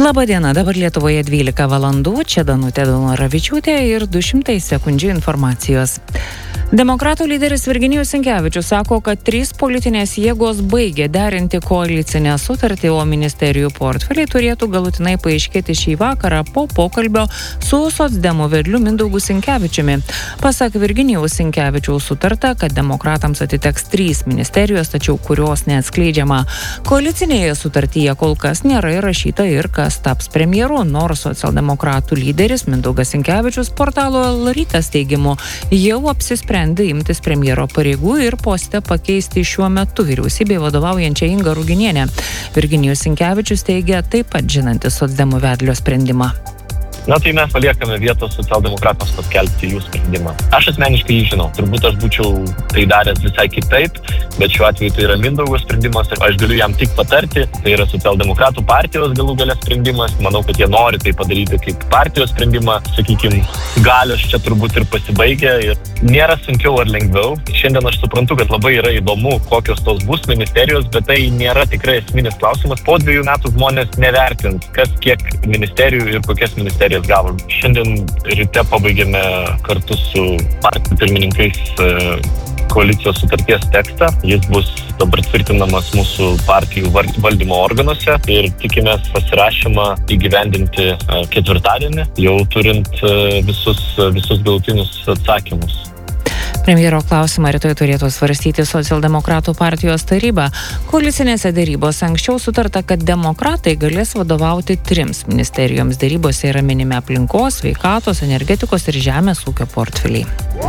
Labą dieną, dabar Lietuvoje 12 valandų, čia Danutė Daunoravičiūtė ir 200 sekundžių informacijos. Demokratų lyderis Virginijus Sinkevičius sako, kad 3 politinės jėgos baigė derinti koalicinę sutartį, o ministerijų portfeliai turėtų galutinai paaiškėti šį vakarą po pokalbio su socdemų vedliu Mindaugu Sinkevičiumi. Pasak Virginijaus Sinkevičiaus sutarta, kad demokratams atiteks 3 ministerijos, tačiau kurios neatskleidžiama. Koalicinėje sutartyje kol kas nėra įrašyta ir kas taps premjeru, nors socialdemokratų lyderis Mindaugas Sinkevičius portalo L-rytas teigimu jau apsisprendė imtis premjero pareigų ir poste pakeisti šiuo metu vyriausybei vadovaujančią Ingą Ruginienę. Virginijus Sinkevičius teigia taip pat žinantis socdemų vedlio sprendimą. Tai mes paliekame vietos socialdemokratams paskelbti jų sprendimą. Aš asmeniškai jį žinau. Turbūt aš būčiau tai daręs visai kitaip, bet šiuo atveju tai yra Mindaugo sprendimas ir aš galiu jam tik patarti. Tai yra socialdemokratų partijos galų gale sprendimas. Manau, kad jie nori tai padaryti kaip partijos sprendimą. Sakykime, galios čia turbūt ir pasibaigia ir nėra sunkiau ar lengviau. Šiandien aš suprantu, kad labai yra įdomu, kokios tos bus ministerijos, bet tai nėra tikrai esminis klausimas. Po 2 metų žmonės nevertins, kas kiek ministerijų ir kokias ministerijas gavo. Šiandien ryte pabaigėme kartu su partijų pirmininkais koalicijos sutarties tekstą. Jis bus dabar tvirtinamas mūsų partijų valdymo organuose ir tikimės pasirašymą įgyvendinti ketvirtadienį, jau turint visus galutinius atsakymus. Premjero klausimą rytoj turėtų svarstyti socialdemokratų partijos taryba. Koalicinėse dėrybose anksčiau sutarta, kad demokratai galės vadovauti 3 ministerijoms. Dėrybose yra minimi aplinkos, sveikatos, energetikos ir žemės ūkio portfeliai.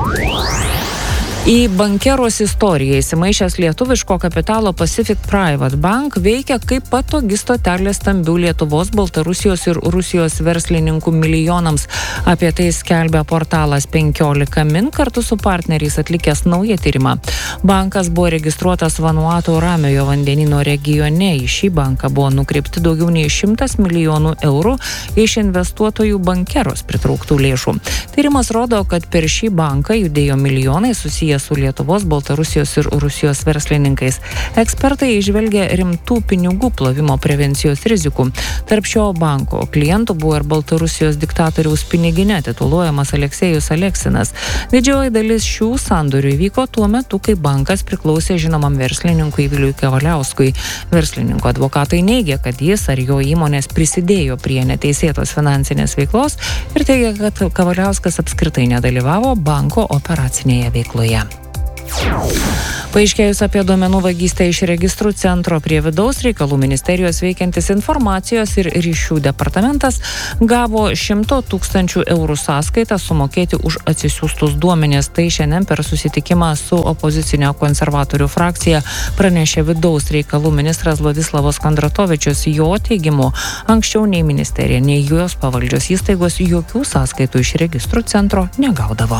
Į bankeros istoriją įsimaišęs lietuviško kapitalo Pacific Private Bank veikia kaip patogi stotelė stambių Lietuvos, Baltarusijos ir Rusijos verslininkų milijonams. Apie tai skelbia portalas 15 min kartu su partneriais atlikęs naują tyrimą. Bankas buvo registruotas Vanuato Ramiojo vandenyno regione. Į šį banką buvo nukreipti daugiau nei 100 milijonų eurų iš investuotojų bankeros pritrauktų lėšų. Tyrimas rodo, kad per šį banką judėjo milijonai susiję su Lietuvos, Baltarusijos ir Rusijos verslininkais. Ekspertai įžvelgia rimtų pinigų plovimo prevencijos rizikų. Tarp šio banko klientų buvo ir Baltarusijos diktatoriaus pinigine tituluojamas Aleksejus Aleksinas. Didžioji dalis šių sandorių įvyko tuo metu, kai bankas priklausė žinomam verslininkui Viliui Kavaliauskui. Verslininko advokatai neigia, kad jis ar jo įmonės prisidėjo prie neteisėtos finansinės veiklos ir teigia, kad Kavaliauskas apskritai nedalyvavo banko operacinėje veikloje. Paaiškėjus apie duomenų vagystę iš registrų centro prie vidaus reikalų ministerijos veikiantis informacijos ir ryšių departamentas gavo 100 000 eurų sąskaitą sumokėti už atsisiųstus duomenis. Tai šiandien per susitikimą su opozicinio konservatorių frakcija pranešė vidaus reikalų ministras Vladislavas Kondratovičius. Jo teigimu, anksčiau nei ministerija, nei jos pavaldžios įstaigos jokių sąskaitų iš registrų centro negaudavo.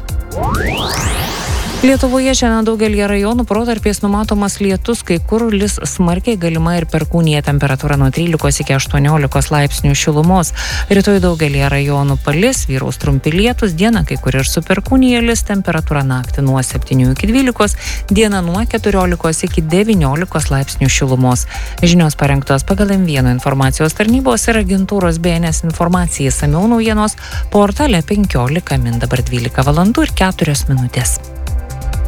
Lietuvoje šiandien daugelį rajonų protarpiais numatomas lietus, kai kur lis smarkiai, galima ir perkūnija, temperatūra nuo 13 iki 18 laipsnių šilumos. Rytoj daugelį rajonų palis, vyraus trumpi lietus, dieną kai kur ir su perkūnija lis, temperatūra naktį nuo 7 iki 12, dieną nuo 14 iki 19 laipsnių šilumos. Žinios parengtos pagal M1 informacijos tarnybos ir agentūros BNS informacijai. Samiau naujienos portale 15 min, dabar 12 valandų ir 4 minutės.